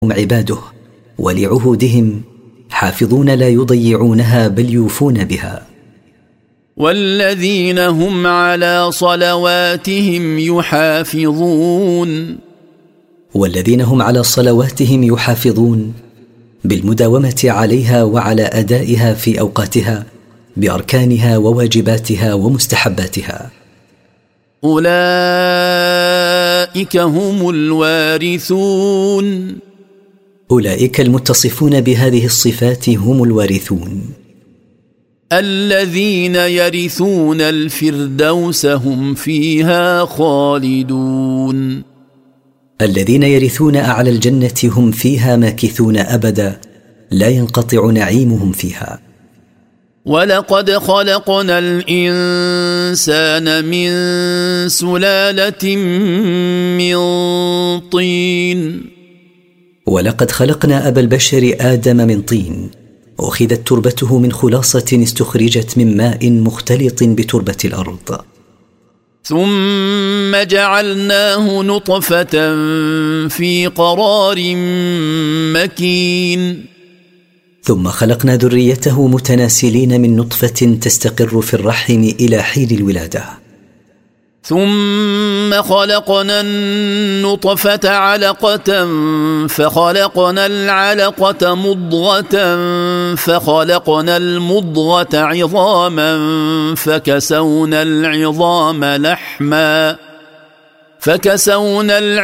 هم عباده ولعهودهم حافظون لا يضيعونها بل يوفون بها. والذين هم على صلواتهم يحافظون. والذين هم على صلواتهم يحافظون بالمداومة عليها وعلى أدائها في أوقاتها بأركانها وواجباتها ومستحباتها. أولئك هم الوارثون. أولئك المتصفون بهذه الصفات هم الوارثون الذين يرثون الفردوس هم فيها خالدون. الذين يرثون أعلى الجنة هم فيها ماكثون أبدا لا ينقطع نعيمهم فيها. ولقد خلقنا الإنسان من سلالة من طين. ولقد خلقنا أبا البشر آدم من طين أخذت تربته من خلاصة استخرجت من ماء مختلط بتربة الأرض. ثم جعلناه نطفة في قرار مكين. ثم خلقنا ذريته متناسلين من نطفة تستقر في الرحم إلى حين الولادة. ثم خلقنا النطفة علقة فخلقنا العلقة مضغة فخلقنا المضغة عظاما فكسونا العظام لحما